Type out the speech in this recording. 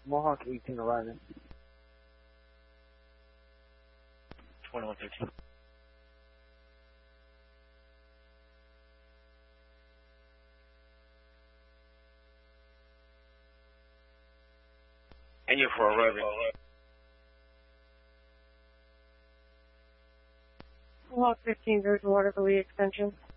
Mohawk 18 arriving. 2113. And you're for arriving. Mohawk 15, Bridgewater, Lee Extension.